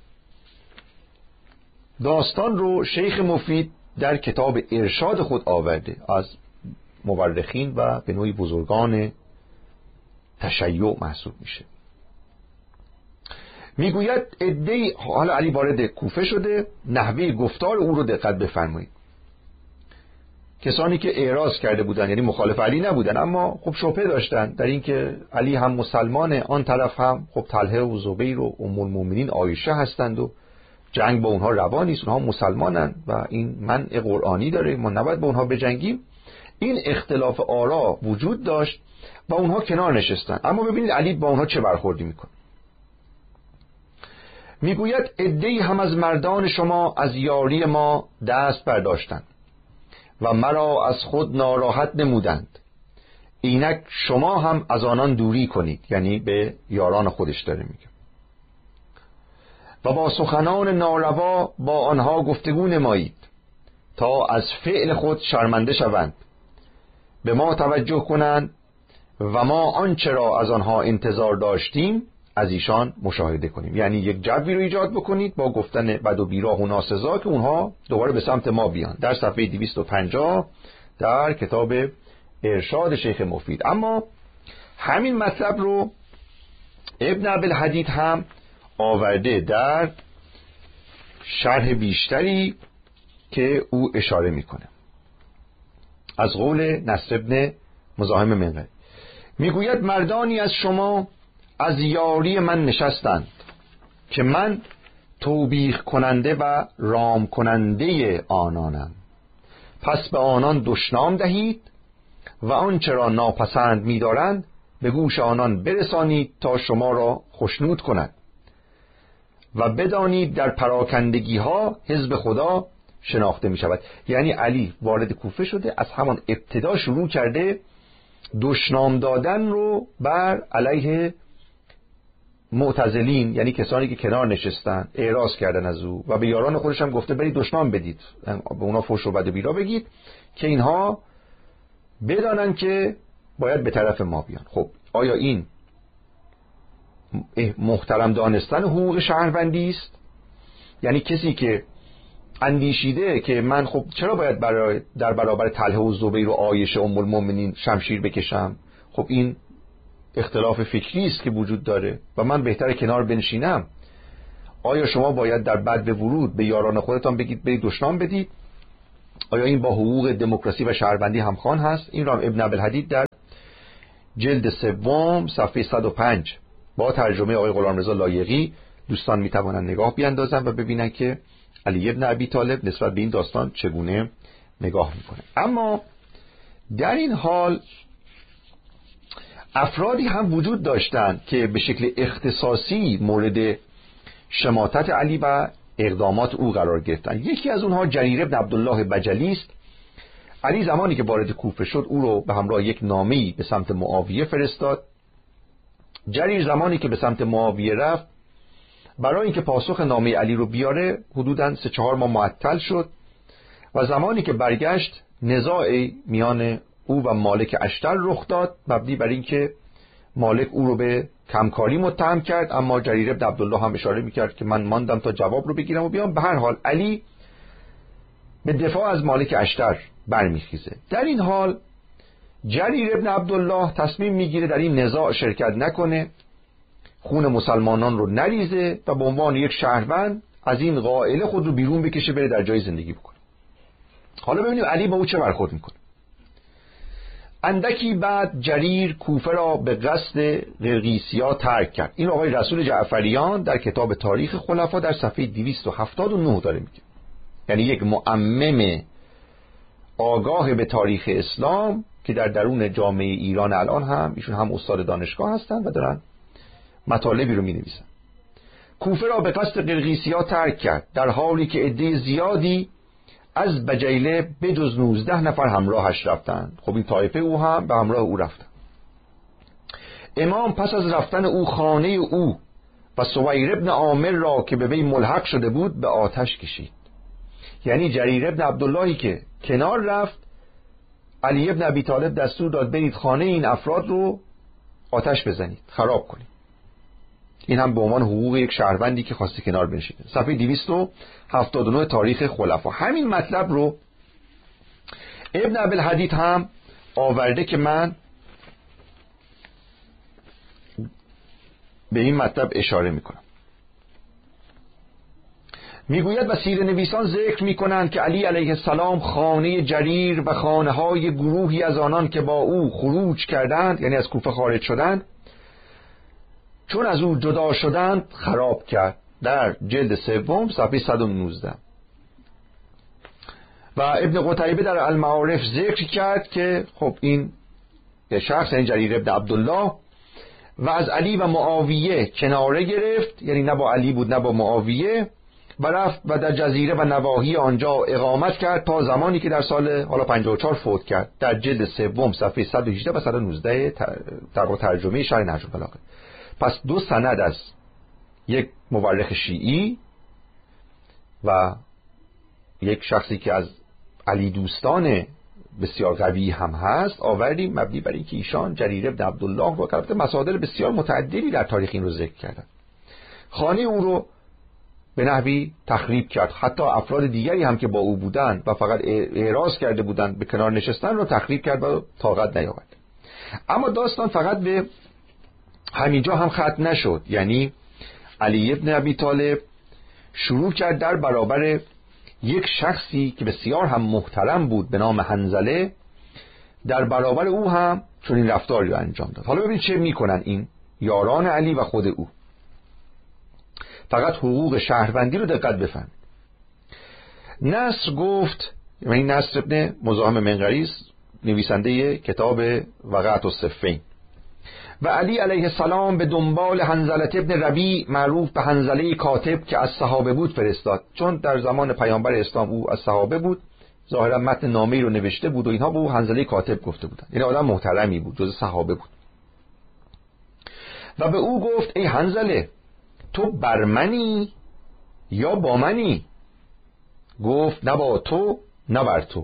داستان رو شیخ مفید در کتاب ارشاد خود آورده، از مورخین و به نوعی بزرگان تشیع محسوب میشه. میگوید عده‌ای، حالا علی وارد کوفه شده، نحوه گفتار او رو دقت بفرمایید. کسانی که اعراض کرده بودن، یعنی مخالف علی نبودن، اما خب شبهه داشتن در این که علی هم مسلمانه، آن طرف هم خب طلحه و زبیر و ام المؤمنین عایشه هستند و جنگ با اونها روا نیست، اونها مسلمانن و این منع قرآنی داره، ما نباید با اونها بجنگیم. این اختلاف آرا وجود داشت و اونها کنار نشستن. اما ببینید علی با اونها چه برخوردی میکنه. میگوید عده‌ای هم از مردان شما از یاری ما دست برداشتند و مرا از خود ناراحت نمودند، اینک شما هم از آنان دوری کنید، یعنی به یاران خودش داره میگه، و با سخنان ناروا با آنها گفتگو نمایید تا از فعل خود شرمنده شوند، به ما توجه کنند و ما آنچه را از آنها انتظار داشتیم از ایشان مشاهده کنیم. یعنی یک جوی رو ایجاد بکنید با گفتن بد و بیراه و ناسزا که اونها دوباره به سمت ما بیان، در صفحه دویست و پنجاه در کتاب ارشاد شیخ مفید. اما همین مطلب رو ابن ابوالحدید هم آورده در شرح بیشتری که او اشاره میکنه از قول نصر بن مزاحم منقری. میگوید مردانی از شما از یاری من نشستند که من توبیخ کننده و رام کننده آنانم، پس به آنان دشنام دهید و آنچه را ناپسند می‌دارند به گوش آنان برسانید تا شما را خشنود کنند و بدانید در پراکندگی ها حزب خدا شناخته می شود. یعنی علی وارد کوفه شده، از همان ابتدا شروع کرده دشنام دادن رو بر علیه معتزلین، یعنی کسانی که کنار نشستن اعراض کردن از او، و به یاران خودش هم گفته برید دشنام بدید، به اونا فحش و بد و بیرا بگید که اینها بدانن که باید به طرف ما بیان. خب آیا این محترم دانستن حقوق شهروندی است؟ یعنی کسی که اندیشیده که من خب چرا باید برای در برابر طلحه و زبیر و عایشه ام المؤمنین شمشیر بکشم، خب این اختلاف فکری است که وجود داره و من بهتره کنار بنشینم. آیا شما باید در بدو ورود به یاران خودتان بگید برید دشنام بدید؟ آیا این با حقوق دموکراسی و شهروندی همخوان هست؟ این را هم ابن ابوالحدید در جلد سوم صفحه صد و پنج با ترجمه آقای غلامرضا لایقی دوستان میتوانند نگاه بیاندازن و ببینن که علی ابن ابی طالب نسبت به این داستان چگونه نگاه میکنه. اما در این حال افرادی هم وجود داشتند که به شکل اختصاصی مورد شماتت علی و اقدامات او قرار گرفتند. یکی از اونها جریر ابن عبدالله بجلی است. علی زمانی که وارد کوفه شد او رو به همراه یک نامه‌ای به سمت معاویه فرستاد. جریر زمانی که به سمت معاویه رفت برای اینکه پاسخ نامه علی رو بیاره حدوداً سه چهار ماه معطل شد و زمانی که برگشت نزاعی میان او و مالک اشتر رخ داد، مبنی بر اینکه مالک او رو به کمکاری متهم کرد، اما جریر ابن عبدالله هم اشاره میکرد که من ماندم تا جواب رو بگیرم و بیام. به هر حال علی به دفاع از مالک اشتر برمیخیزه. در این حال جریر ابن عبدالله تصمیم میگیره در این نزاع شرکت نکنه، خون مسلمانان رو نریزه و به عنوان یک شهروند از این قائله خود رو بیرون بکشه بره در جای زندگی بکنه. حالا ببینیم علی با او چه برخورد میکنه. اندکی بعد جریر کوفه را به قصد قرقیسیا ترک کرد. این آقای رسول جعفریان در کتاب تاریخ خلفا در صفحه دویست و هفتاد و نه داره میگه. یعنی یک معمم آگاه به تاریخ اسلام که در درون جامعه ایران الان هم ایشون هم استاد دانشگاه هستن و دارن مطالبی رو می‌نویسن. کوفه را به قصد قرقیسیا ترک کرد در حالی که عده زیادی از بجیله بجز نوزده نفر همراهش رفتند. خب این طایفه او هم به همراه او رفتند. امام پس از رفتن او خانه او و سویر ابن عامر را که به وی ملحق شده بود به آتش کشید. یعنی جریر ابن عبداللهی که کنار رفت، علی ابن ابی طالب دستور داد برید خانه این افراد رو آتش بزنید، خراب کنید. این هم به عنوان حقوق یک شهروندی که خواسته کنار بنشینه. صفحه دویست و هفتاد و نه تاریخ خلفا. همین مطلب رو ابن ابوالحدید هم آورده که من به این مطلب اشاره میکنم. میگوید و سیره نویسان ذکر میکنند که علی علیه السلام خانه جریر و خانه های گروهی از آنان که با او خروج کردند، یعنی از کوفه خارج شدند، چون از او جدا شدند خراب کرد. در جلد سوم صفحه صد و نوزده. و ابن قتیبه در المعارف ذکر کرد که خب این شخص این جریر ابن عبدالله و از علی و معاویه کناره گرفت، یعنی نه با علی بود نه با معاویه، و رفت و در جزیره و نواحی آنجا اقامت کرد تا زمانی که در سال حالا پنجاه و چهار فوت کرد. در جلد سوم صفحه صد و هجده و صد و نوزده در ترجمه شرح نهج البلاغه. پس دو سند از یک مورخ شیعی و یک شخصی که از علی دوستان بسیار قوی هم هست آوردیم، مبنی بر اینکه ایشان جریر ابن عبدالله رو البته مصادر بسیار متعددی در تاریخ این رو ذکر کردن. خانه او رو به نحوی تخریب کرد، حتی افراد دیگری هم که با او بودند و فقط اعراض کرده بودند به کنار نشستن رو تخریب کرد و طاقت نیاورد. اما داستان فقط به همینجا هم ختم نشد. یعنی علی ابن ابی طالب شروع کرد در برابر یک شخصی که بسیار هم محترم بود به نام حنظله، در برابر او هم چون این رفتاری رو انجام داد. حالا ببینید چه میکنن این یاران علی و خود او. فقط حقوق شهروندی رو دقت بفهمید. نصر گفت، یعنی نصر ابن مزاحم منقریز نویسنده کتاب وقعت الصفین، و علی علیه السلام به دنبال حنظله ابن ربیع معروف به حنظله کاتب که از صحابه بود فرستاد، چون در زمان پیامبر اسلام او از صحابه بود، ظاهرا متن نامه‌ای رو نوشته بود و اینها به او حنظله کاتب گفته بودن، یعنی آدم محترمی بود، جز صحابه بود. و به او گفت ای حنظله تو بر منی یا با منی؟ گفت نه با تو نه بر تو.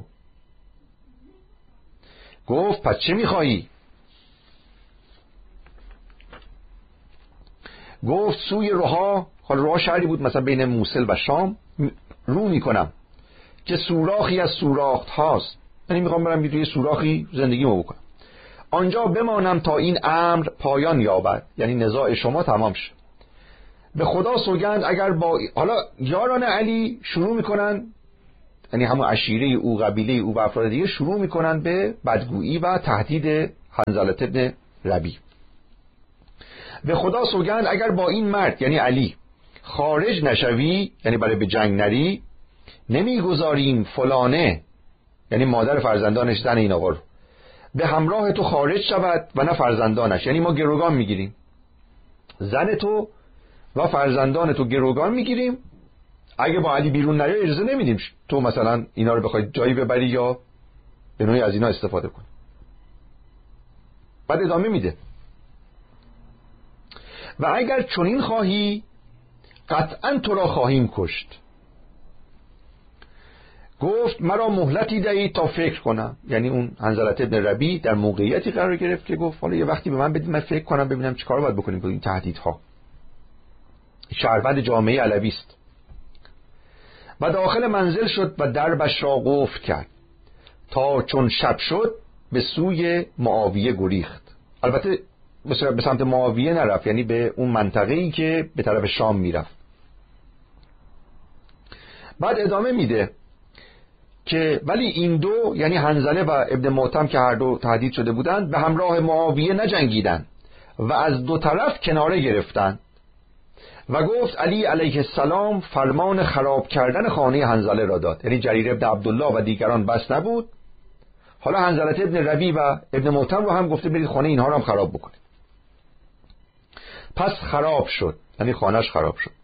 گفت پس چه میخوایی؟ گفت سوی روها، حال روها شهری بود مثلا بین موصل و شام، رو میکنم که سوراخی از سوراخت هاست، یعنی میخوام برم توی سوراخی زندگی مو بکنم، آنجا بمانم تا این امر پایان یابد، یعنی نزاع شما تمام شد. به خدا سوگند اگر با حالا یاران علی شروع میکنن، یعنی همون عشیره او، قبیله او و افراد دیگه شروع میکنن به بدگویی و تهدید حنظله ابن ربیع. به خدا سوگند اگر با این مرد یعنی علی خارج نشوی، یعنی برای به جنگ نری، نمیگذاریم فلانه یعنی مادر فرزندانش زن این آقا رو به همراه تو خارج شود و نه فرزندانش، یعنی ما گروگان میگیریم زن تو و فرزندان تو گروگان میگیریم، اگه با علی بیرون نری اجازه نمیدیم تو مثلا اینا رو بخوای جایی ببری یا به نوعی از اینا استفاده کنی. بعد ادامه میده و اگر چنین خواهی قطعا تو را خواهیم کشت. گفت مرا مهلتی دهید تا فکر کنم، یعنی اون حنظلة ابن ربیع در موقعیتی قرار گرفت که گفت حالا یه وقتی به من بدید من فکر کنم ببینم چیکار باید بکنیم با این تهدیدها. شهروند جامعه علوی است و داخل منزل شد و دربش را قفل کرد تا چون شب شد به سوی معاویه گریخت. البته به سمت معاویه نرفت، یعنی به اون منطقه‌ای که به طرف شام میرفت. بعد ادامه میده که ولی این دو یعنی حنظله و ابن معتم که هر دو تهدید شده بودند به همراه معاویه نجنگیدند و از دو طرف کناره گرفتند و گفت علی علیه السلام فرمان خراب کردن خانه حنظله را داد، یعنی جریر ابن عبدالله و دیگران بس نبود، حالا حنظله ابن ربیع و ابن معتم رو هم گفته برید خانه اینها رو هم خراب بکنید. پس خراب شد، یعنی خانهش خراب شد.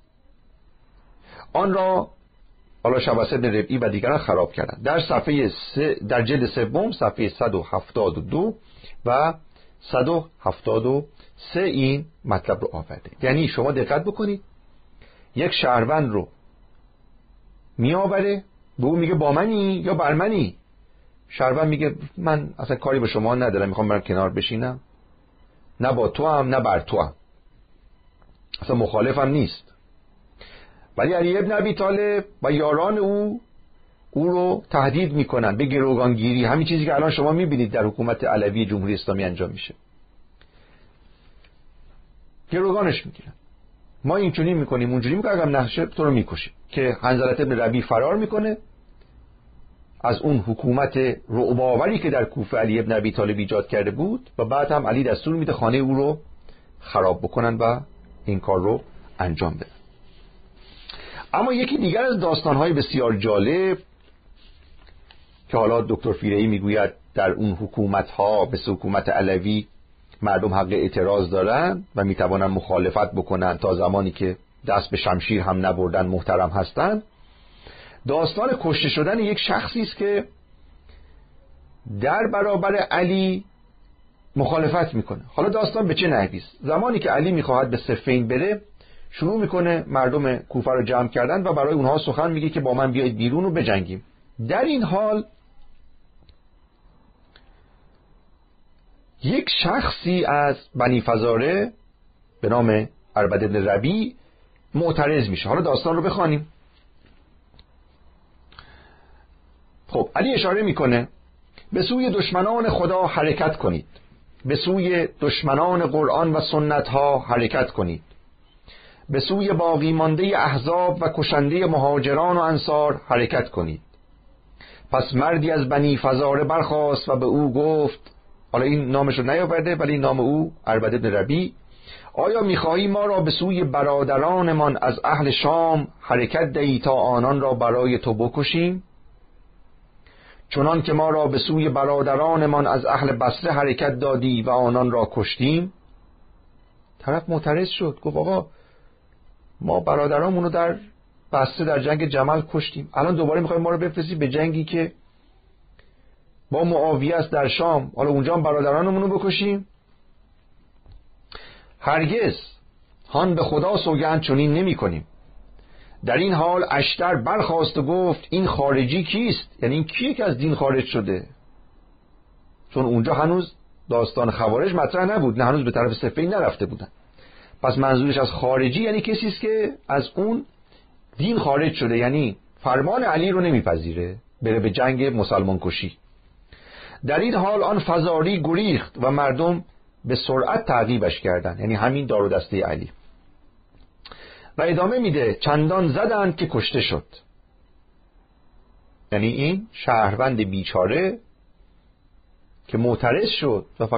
آن را حالا شباسه ابن ربیع و دیگران خراب کردند. در صفحه سه در جلد سوم صفحه صد و هفتاد و دو و صد و هفتاد و سه این مطلب رو آورده. یعنی شما دقت بکنید، یک شهروند رو می آوره به اون میگه با منی یا بر منی. شهروند میگه من اصلا کاری به شما ندارم، میخوام برم کنار بشینم، نه با تو هم نه بر تو هم، اصلا مخالفم نیست. ولی علی ابن ابی طالب و یاران او او رو تهدید میکنن به گروگانگیری، همین چیزی که الان شما میبینید در حکومت علوی جمهوری اسلامی انجام میشه، گروگانش میگیرن. ما اینجوری میکنیم اونجوری میکنیم، اگه نشه تو رو میکشیم. که حنظله ابن ربیع فرار میکنه از اون حکومت رعب‌آوری که در کوفه علی ابن ابی طالب ایجاد کرده بود و بعد هم علی دستور میده خانه او رو خراب بکنن و این کار رو انجام بدن. اما یکی دیگر از داستان‌های بسیار جالب که حالا دکتر فیره‌ای میگوید در اون حکومت‌ها به حکومت علوی مردم حق اعتراض دارن و میتوانن مخالفت بکنن تا زمانی که دست به شمشیر هم نبردن محترم هستن. داستان کشته شدن یک شخصی است که در برابر علی مخالفت میکنه. حالا داستان به چه نحوی است؟ زمانی که علی میخواهد به صفین بره، شروع میکنه مردم کوفه رو جمع کردن و برای اونها سخن میگه که با من بیایید بیرون و بجنگیم. در این حال یک شخصی از بنی فزاره به نام عربد بن ربیع معترض میشه. حالا داستان رو بخوانیم. خب علی اشاره میکنه به سوی دشمنان خدا حرکت کنید، به سوی دشمنان قرآن و سنت ها حرکت کنید، به سوی باقی مانده احزاب و کشنده مهاجران و انصار حرکت کنید. پس مردی از بنی فزاره برخاست و به او گفت، حالا این نامش رو نیاورده ولی نام او عربد بن ربیع، آیا میخواهی ما را به سوی برادرانمان از اهل شام حرکت دهی تا آنان را برای تو بکشیم، چنان که ما را به سوی برادرانمان از اهل بصره حرکت دادی و آنان را کشتیم؟ طرف معترض شد، گفت آقا ما برادرامون رو در بصره در جنگ جمل کشتیم، الان دوباره میخوایم ما رو بفرستی به جنگی که با معاویه است در شام، حالا اونجا هم برادرانمون رو بکشیم؟ هرگز، هان به خدا سوگند چنین نمی کنیم. در این حال اشتر برخاست و گفت این خارجی کیست؟ یعنی این کیه که از دین خارج شده؟ چون اونجا هنوز داستان خوارج مطرح نبود، نه هنوز به طرف صفین نرفته بودن. پس منظورش از خارجی یعنی کسی است که از اون دین خارج شده، یعنی فرمان علی رو نمیپذیره، بره به جنگ مسلمان کشی. در این حال آن فزاری گریخت و مردم به سرعت تعقیبش کردند، یعنی همین دار و دسته علی. و ادامه میده چندان زدند که کشته شد. یعنی این شهروند بیچاره که معترض شد و